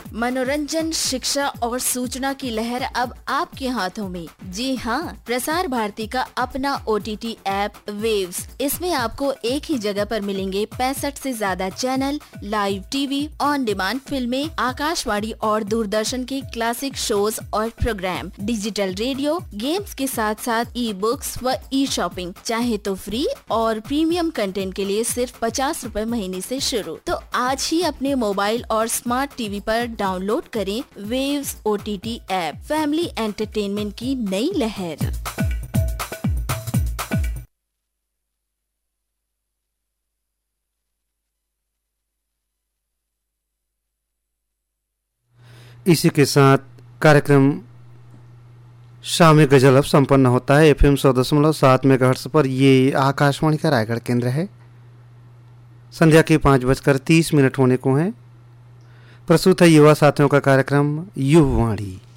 मनोरंजन, शिक्षा और सूचना की लहर अब आपके हाथों में। जी हाँ, प्रसार भारती का अपना OTT ऐप वेव्स। इसमें आपको एक ही जगह पर मिलेंगे 65 से ज्यादा channel, live TV, on demand फिल्में, आकाशवाणी और दूरदर्शन के क्लासिक शोज और प्रोग्राम, डिजिटल रेडियो, गेम्स के साथ साथ ई-बुक्स व ई-शॉपिंग। चाहे तो फ्री और प्रीमियम कंटेंट के लिए सिर्फ 50 रुपए महीने से शुरू। तो आज ही अपने मोबाइल और स्मार्ट टीवी पर डाउनलोड करें waves OTT app. Family entertainment की नई लहर। इसी के साथ कार्यक्रम शाम गजल अब संपन्न होता है। FM 100.7 मेगाहर्ट्ज पर ये आकाशवाणी का रायगढ़ केंद्र है। संध्या के 5:30 होने को हैं। प्रस्तुत है युवा साथियों का कार्यक्रम युववाणी।